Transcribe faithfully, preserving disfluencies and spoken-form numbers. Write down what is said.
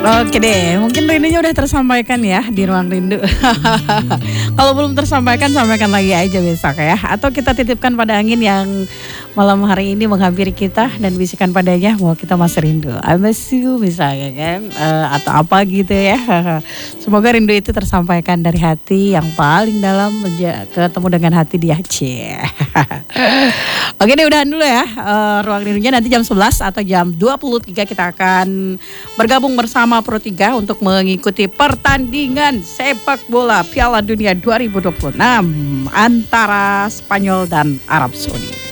Oke deh, mungkin rindunya udah tersampaikan ya di ruang rindu. Kalau belum tersampaikan, sampaikan lagi aja besok ya. Atau kita titipkan pada angin yang malam hari ini menghampiri kita dan bisikan padanya bahwa kita masih rindu. I miss you misalnya kan, uh, atau apa gitu ya. Semoga rindu itu tersampaikan dari hati yang paling dalam menja- ketemu dengan hati dia. Cie. Oke deh, udahan dulu ya. Uh, ruang rindunya nanti jam sebelas atau jam dua puluh tiga kita akan bergabung bersama Pro tiga untuk mengikuti pertandingan sepak bola Piala Dunia dua ribu dua puluh enam antara Spanyol dan Arab Saudi.